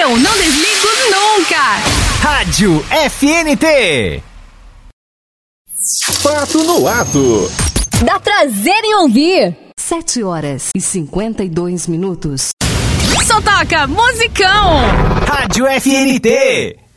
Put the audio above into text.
Eu não desligo nunca. Rádio FNT. Fato no ato. Dá prazer em ouvir. 7h52. Só toca musicão. Rádio FNT.